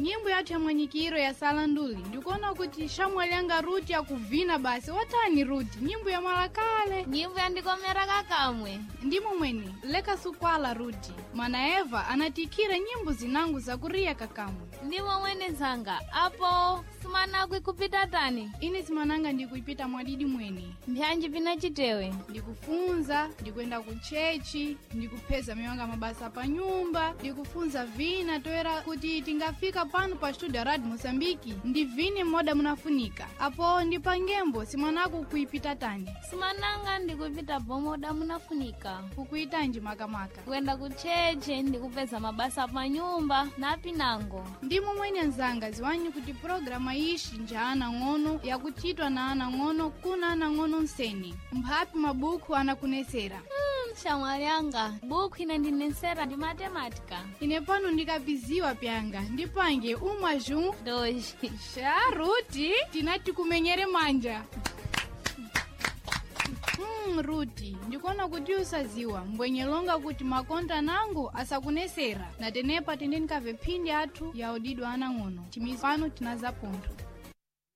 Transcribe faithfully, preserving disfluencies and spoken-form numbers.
nyimbo yathu yamwanyikiro ya sala nduli ndikuona kuti shamwalianga Ruti akuvina basi watani Ruti nyimbo ya malakale nyimbo yandikomera kakamwe ndimo mweni leka sukwala Ruti mana Eva anatikira nyimbo zinangu za kuria kakamwe ndimo mwene zanga apo simanakwi kupita tani ine simananga ndikuipita mwadidi mweni mbyanji vina chitewe ndikufunza ndikuenda kuchechi ndikupeza miwanga mabasa pa nyumba ndikufunza vina toera kuti tingafika pano pa studio Radio Mosambiki ndivine moda munafunika apo ndipangembo simanaku kuipita tani simananga ndikuipita pomoda munafunika kukuitanji makamaka kuenda kucheche ndikupeza mabasa pa nyumba na pinango ndimo mwenye nzanga ziwanyi kuti programa ishi njana ngono ya kutitwa na ana ngono kuna ana ngono nseni mphapi mabuku anakunesera hmm, shamwalianga buku inandinesera ndi matematika ine pano ndikapiziwa pyanga ndipange umwa jun doji sha Ruti tinati kumenyere manja Hmm, Ruti, ndikuona kuti usaziwa mbwenyelonga kuti makonta nangu asakunesera na tenepa tende nikave phindi athu ya udidwa ana ngono timizi pano tinazapunto